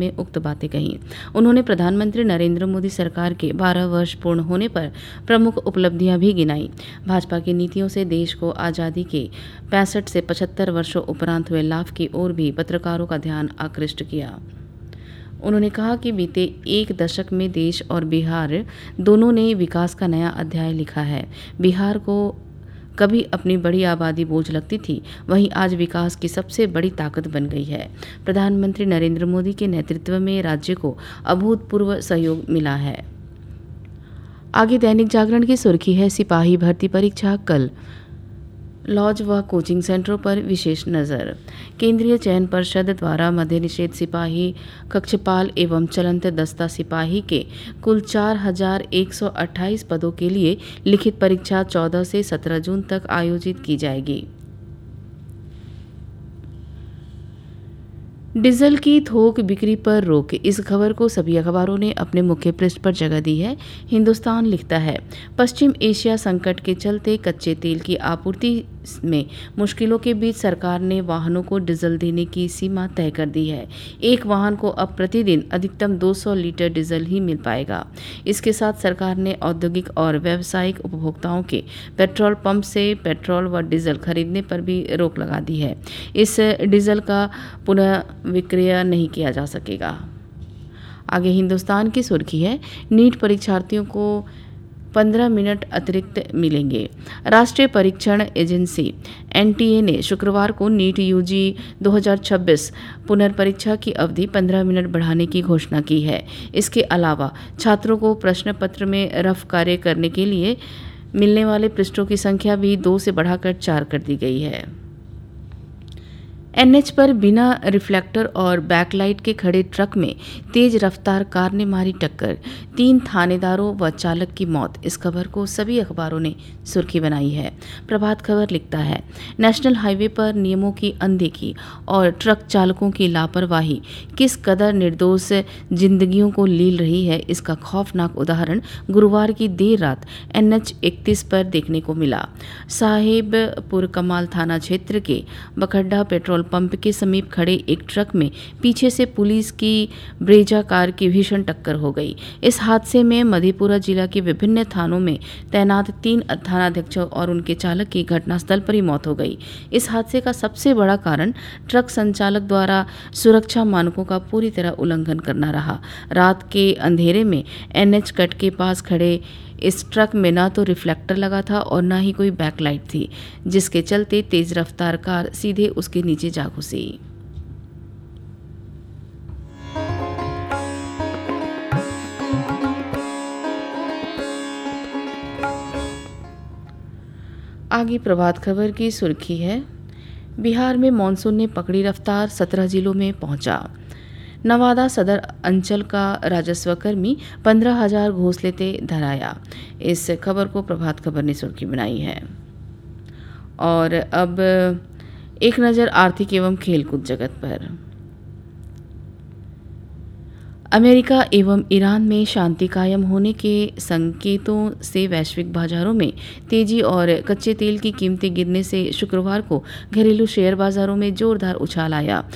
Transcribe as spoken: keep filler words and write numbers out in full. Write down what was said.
में उक्त बातें कहीं। उन्होंने प्रधानमंत्री नरेंद्र मोदी सरकार के बारह वर्ष पूर्ण होने पर प्रमुख उपलब्धियां भी गिनाई। भाजपा की नीतियों से देश को आज़ादी के पैंसठ से पचहत्तर वर्षों उपरांत हुए लाभ की ओर भी पत्रकारों का ध्यान आकृष्ट किया। उन्होंने कहा कि बीते एक दशक में देश और बिहार दोनों ने विकास का नया अध्याय लिखा है। बिहार को कभी अपनी बड़ी आबादी बोझ लगती थी, वहीं आज विकास की सबसे बड़ी ताकत बन गई है। प्रधानमंत्री नरेंद्र मोदी के नेतृत्व में राज्य को अभूतपूर्व सहयोग मिला है। आगे दैनिक जागरण की सुर्खी है, सिपाही भर्ती परीक्षा कल, लॉज व कोचिंग सेंटरों पर विशेष नज़र। केंद्रीय चयन परिषद द्वारा मध्य निषेध सिपाही, कक्षपाल एवं चलंत दस्ता सिपाही के कुल चार हजार एक सौ अट्ठाईस पदों के लिए लिखित परीक्षा चौदह से सत्रह जून तक आयोजित की जाएगी। डीजल की थोक बिक्री पर रोक, इस खबर को सभी अखबारों ने अपने मुख्य पृष्ठ पर जगह दी है। हिंदुस्तान लिखता है, पश्चिम एशिया संकट के चलते कच्चे तेल की आपूर्ति में मुश्किलों के बीच सरकार ने वाहनों को डीजल देने की सीमा तय कर दी है। एक वाहन को अब प्रतिदिन अधिकतम दो सौ लीटर डीजल ही मिल पाएगा। इसके साथ सरकार ने औद्योगिक और व्यावसायिक उपभोक्ताओं के पेट्रोल पंप से पेट्रोल व डीजल खरीदने पर भी रोक लगा दी है। इस डीजल का पुनः विक्रय नहीं किया जा सकेगा। आगे हिंदुस्तान की सुर्खी है, नीट परीक्षार्थियों को पंद्रह मिनट अतिरिक्त मिलेंगे। राष्ट्रीय परीक्षण एजेंसी एन टी ए ने शुक्रवार को नीट यूजी दो हज़ार छब्बीस पुनर्परीक्षा की अवधि पंद्रह मिनट बढ़ाने की घोषणा की है। इसके अलावा छात्रों को प्रश्न पत्र में रफ कार्य करने के लिए मिलने वाले पृष्ठों की संख्या भी दो से बढ़ाकर चार कर दी गई है। एन एच पर बिना रिफ्लेक्टर और बैकलाइट के खड़े ट्रक में तेज रफ्तार कार ने मारी टक्कर, तीन थानेदारों व चालक की मौत। इस खबर को सभी अखबारों ने सुर्खी बनाई है। प्रभात खबर लिखता है, नेशनल हाईवे पर नियमों की अनदेखी और ट्रक चालकों की लापरवाही किस कदर निर्दोष जिंदगियों को लील रही है, इसका खौफनाक उदाहरण गुरुवार की देर रात एन एच इकतीस पर देखने को मिला। साहेबपुर कमाल थाना क्षेत्र के बखड्डा पेट्रोल पंप के समीप खड़े एक ट्रक में पीछे से पुलिस की ब्रेजा कार की भीषण टक्कर हो गई। इस हादसे में मधेपुरा जिला के विभिन्न थानों में तैनात तीन थानाध्यक्षों और उनके चालक की घटनास्थल पर ही मौत हो गई। इस हादसे का सबसे बड़ा कारण ट्रक संचालक द्वारा सुरक्षा मानकों का पूरी तरह उल्लंघन करना रहा। रात के अंधेरे में एन एच कट के पास खड़े इस ट्रक में न तो रिफ्लेक्टर लगा था और न ही कोई बैकलाइट थी, जिसके चलते तेज रफ्तार कार सीधे उसके नीचे जा घुसी। आगे प्रभात खबर की सुर्खी है, बिहार में मानसून ने पकड़ी रफ्तार, सत्रह जिलों में पहुंचा। नवादा सदर अंचल का राजस्व कर्मी पंद्रह हजार घूस लेते धराया। इस खबर को प्रभात खबर ने सुर्खी बनाई है। और अब एक नज़र आर्थिक एवं खेलकूद जगत पर। अमेरिका एवं ईरान में शांति कायम होने के संकेतों से वैश्विक बाजारों में तेजी और कच्चे तेल की कीमतें गिरने से शुक्रवार को घरेलू शेयर बाजारों में जोरदार उछाल आया।